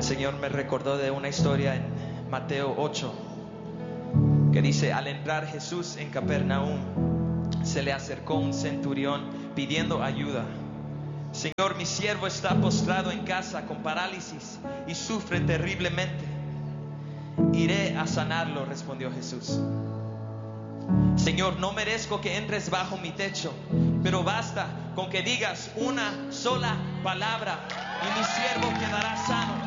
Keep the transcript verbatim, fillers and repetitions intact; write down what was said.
Señor me recordó de una historia en Mateo ocho que dice: al entrar Jesús en Capernaum, se le acercó un centurión pidiendo ayuda. Señor, mi siervo está postrado en casa con parálisis y sufre terriblemente. Iré a sanarlo, respondió Jesús. Señor, no merezco que entres bajo mi techo, pero basta con que digas una sola palabra y mi siervo quedará sano.